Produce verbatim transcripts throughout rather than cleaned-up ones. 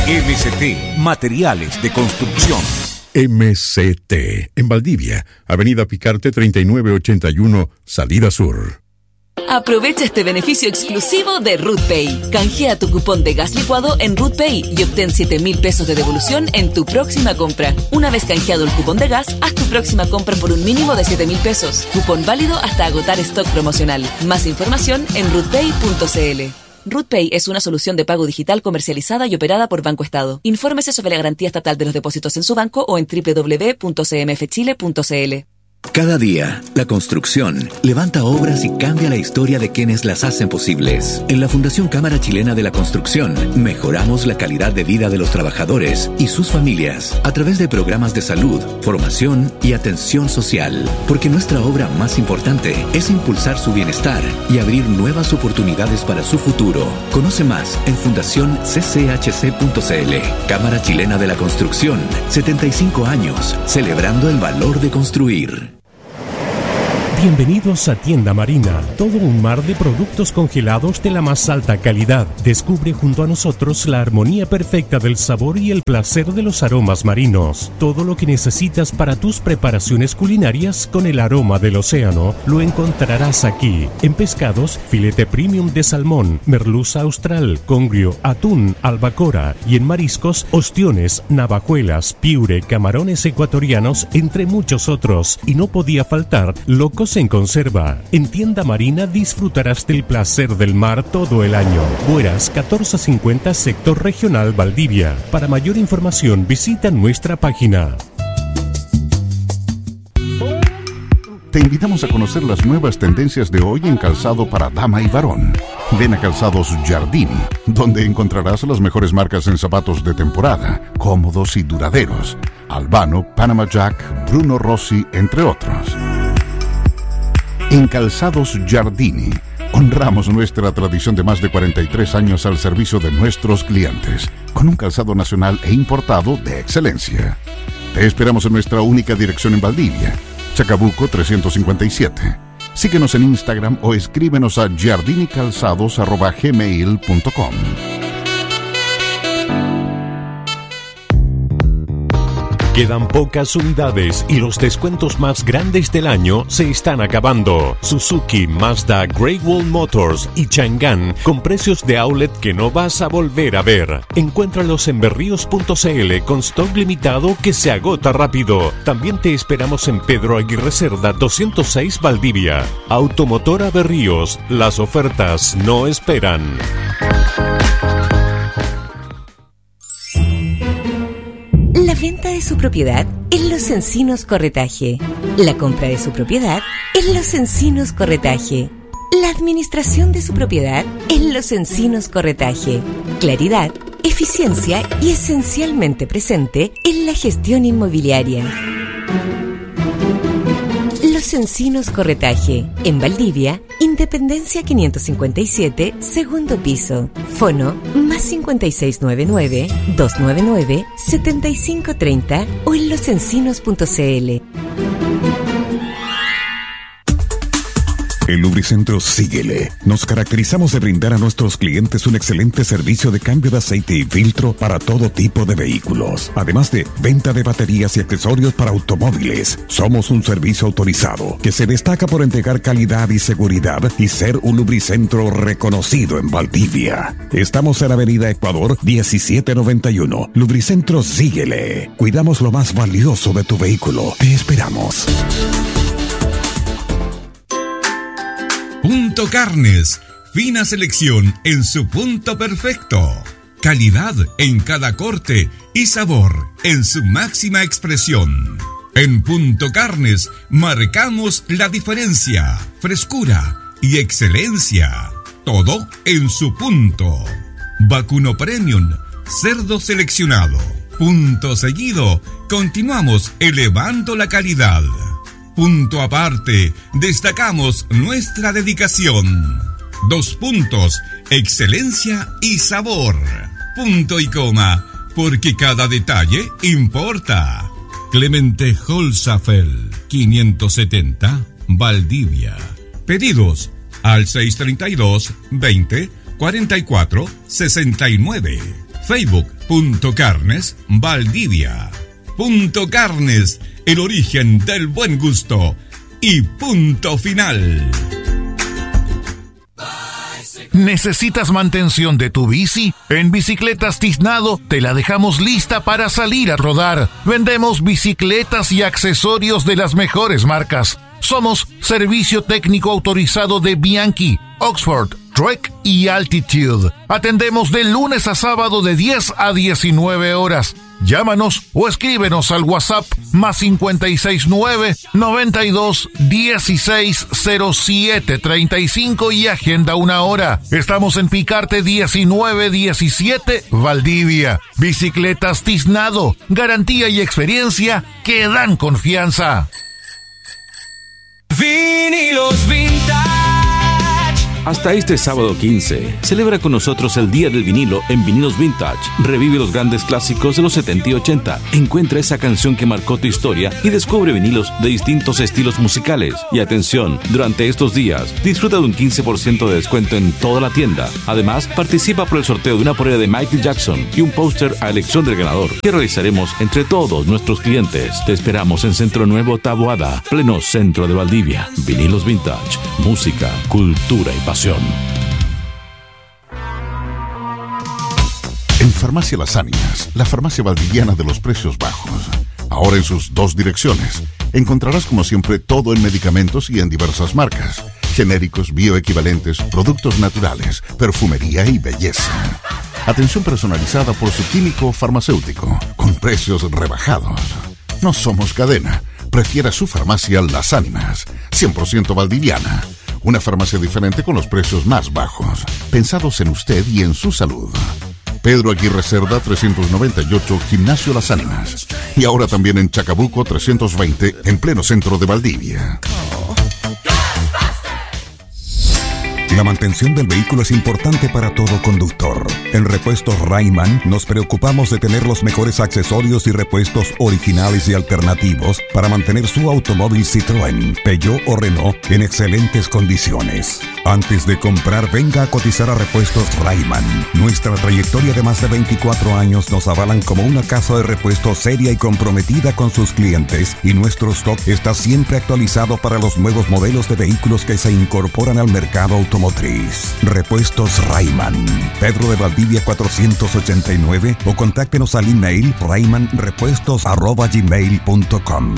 M C T, materiales de construcción. M C T, en Valdivia, Avenida Picarte treinta y nueve ochenta y uno, salida sur. Aprovecha este beneficio exclusivo de RootPay. Canjea tu cupón de gas licuado en RootPay y obtén siete mil pesos de devolución en tu próxima compra. Una vez canjeado el cupón de gas, haz tu próxima compra por un mínimo de siete mil pesos. Cupón válido hasta agotar stock promocional. Más información en rootpay punto cl. RootPay es una solución de pago digital comercializada y operada por Banco Estado. Infórmese sobre la garantía estatal de los depósitos en su banco o en doble u doble u doble u punto c m f chile punto c l. Cada día, la construcción levanta obras y cambia la historia de quienes las hacen posibles. En la Fundación Cámara Chilena de la Construcción, mejoramos la calidad de vida de los trabajadores y sus familias a través de programas de salud, formación y atención social. Porque nuestra obra más importante es impulsar su bienestar y abrir nuevas oportunidades para su futuro. Conoce más en fundación c c h c punto c l. Cámara Chilena de la Construcción, setenta y cinco años, celebrando el valor de construir. Bienvenidos a Tienda Marina, todo un mar de productos congelados de la más alta calidad. Descubre junto a nosotros la armonía perfecta del sabor y el placer de los aromas marinos. Todo lo que necesitas para tus preparaciones culinarias con el aroma del océano lo encontrarás aquí. En pescados, filete premium de salmón, merluza austral, congrio, atún, albacora, y en mariscos, ostiones, navajuelas, piure, camarones ecuatorianos, entre muchos otros. Y no podía faltar locos en conserva. En Tienda Marina disfrutarás del placer del mar todo el año. Bueras catorce cincuenta, sector regional Valdivia. Para mayor información visita nuestra página. Te invitamos a conocer las nuevas tendencias de hoy en calzado para dama y varón. Ven a Calzados Giardini, donde encontrarás las mejores marcas en zapatos de temporada, cómodos y duraderos. Albano, Panama Jack, Bruno Rossi, entre otros. En Calzados Giardini, honramos nuestra tradición de más de cuarenta y tres años al servicio de nuestros clientes, con un calzado nacional e importado de excelencia. Te esperamos en nuestra única dirección en Valdivia, Chacabuco trescientos cincuenta y siete. Síguenos en Instagram o escríbenos a giardinicalzados arroba gmail punto com. Quedan pocas unidades y los descuentos más grandes del año se están acabando. Suzuki, Mazda, Great Wall Motors y Chang'an con precios de outlet que no vas a volver a ver. Encuéntralos en berríos punto c l con stock limitado que se agota rápido. También te esperamos en Pedro Aguirre Cerda doscientos seis Valdivia. Automotora Berríos, las ofertas no esperan. La venta de su propiedad en Los Encinos Corretaje. La compra de su propiedad en Los Encinos Corretaje. La administración de su propiedad en Los Encinos Corretaje. Claridad, eficiencia y esencialmente presente en la gestión inmobiliaria. Los Encinos Corretaje, en Valdivia, Independencia quinientos cincuenta y siete, segundo piso. Fono más cincuenta y seis noventa y nueve, doscientos noventa y nueve, setenta y cinco treinta o en losencinos punto c l. En Lubricentro Síguele, nos caracterizamos de brindar a nuestros clientes un excelente servicio de cambio de aceite y filtro para todo tipo de vehículos. Además de venta de baterías y accesorios para automóviles, somos un servicio autorizado que se destaca por entregar calidad y seguridad y ser un lubricentro reconocido en Valdivia. Estamos en Avenida Ecuador diecisiete noventa y uno. Lubricentro Síguele. Cuidamos lo más valioso de tu vehículo. Te esperamos. Punto Carnes, fina selección en su punto perfecto. Calidad en cada corte y sabor en su máxima expresión. En Punto Carnes marcamos la diferencia, frescura y excelencia. Todo en su punto. Vacuno Premium, cerdo seleccionado. Punto seguido, continuamos elevando la calidad. Punto aparte, destacamos nuestra dedicación. Dos puntos, excelencia y sabor. Punto y coma, porque cada detalle importa. Clemente Holzapfel, quinientos setenta, Valdivia. Pedidos al seiscientos treinta y dos, veinte, cuarenta y cuatro, sesenta y nueve. Facebook, Punto Carnes, Valdivia. Punto Carnes, el origen del buen gusto. Y punto final. ¿Necesitas mantención de tu bici? En Bicicletas Tiznado te la dejamos lista para salir a rodar. Vendemos bicicletas y accesorios de las mejores marcas. Somos servicio técnico autorizado de Bianchi, Oxford, Trek y Altitude. Atendemos de lunes a sábado de diez a diecinueve horas. Llámanos o escríbenos al WhatsApp más cincuenta y seis nueve, noventa y dos, dieciséis, cero siete, treinta y cinco y agenda una hora. Estamos en Picarte diecinueve diecisiete, Valdivia. Bicicletas Tiznado, garantía y experiencia que dan confianza. Vinilos Vintage. Hasta este sábado quince, celebra con nosotros el Día del Vinilo en Vinilos Vintage. Revive los grandes clásicos de los setenta y ochenta. Encuentra esa canción que marcó tu historia y descubre vinilos de distintos estilos musicales. Y atención, durante estos días, disfruta de un quince por ciento de descuento en toda la tienda. Además, participa por el sorteo de una polera de Michael Jackson y un póster a elección del ganador, que realizaremos entre todos nuestros clientes. Te esperamos en Centro Nuevo Taboada, pleno centro de Valdivia. Vinilos Vintage, música, cultura y pasión. En Farmacia Las Ánimas, la farmacia valdiviana de los precios bajos. Ahora en sus dos direcciones. Encontrarás como siempre todo en medicamentos y en diversas marcas. Genéricos, bioequivalentes, productos naturales, perfumería y belleza. Atención personalizada por su químico farmacéutico, con precios rebajados. No somos cadena. Prefiera su farmacia Las Ánimas, cien por ciento valdiviana. Una farmacia diferente con los precios más bajos, pensados en usted y en su salud. Pedro Aguirre Cerda trescientos noventa y ocho, Gimnasio Las Ánimas. Y ahora también en Chacabuco trescientos veinte, en pleno centro de Valdivia. La mantención del vehículo es importante para todo conductor. En Repuestos Rayman nos preocupamos de tener los mejores accesorios y repuestos originales y alternativos para mantener su automóvil Citroën, Peugeot o Renault en excelentes condiciones. Antes de comprar, venga a cotizar a Repuestos Rayman. Nuestra trayectoria de más de veinticuatro años nos avalan como una casa de repuestos seria y comprometida con sus clientes, y nuestro stock está siempre actualizado para los nuevos modelos de vehículos que se incorporan al mercado automotriz. Repuestos Rayman, Pedro de Valdivia cuatrocientos ochenta y nueve, o contáctenos al email raymanrepuestos arroba gmail punto com.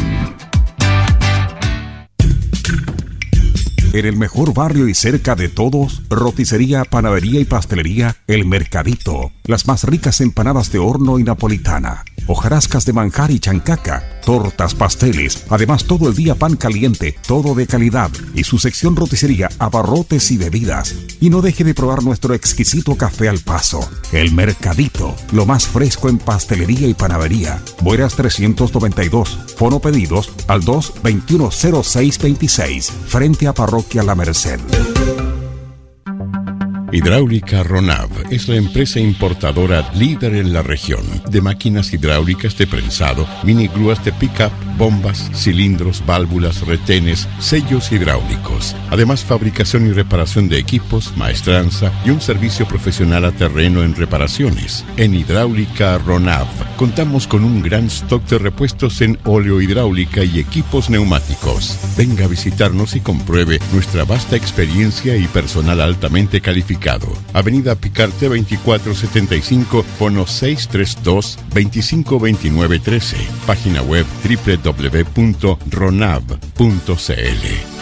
En el mejor barrio y cerca de todos, roticería, panadería y pastelería El Mercadito. Las más ricas empanadas de horno y napolitana, hojarascas de manjar y chancaca, tortas, pasteles, además todo el día pan caliente, todo de calidad, y su sección roticería, abarrotes y bebidas. Y no deje de probar nuestro exquisito café al paso. El Mercadito, lo más fresco en pastelería y panadería. Bueras trescientos noventa y dos, fono pedidos al dos veintiuno cero seis veintiséis, frente a Parroquia La Merced. Hidráulica Ronav es la empresa importadora líder en la región de máquinas hidráulicas de prensado, mini grúas de pick-up, bombas, cilindros, válvulas, retenes, sellos hidráulicos. Además, fabricación y reparación de equipos, maestranza y un servicio profesional a terreno en reparaciones. En Hidráulica Ronav contamos con un gran stock de repuestos en óleo hidráulica y equipos neumáticos. Venga a visitarnos y compruebe nuestra vasta experiencia y personal altamente calificado. Avenida Picarte veinticuatro setenta y cinco, fono seis tres dos, veinticinco veintinueve trece. Página web doble u doble u doble u punto ronav punto c l.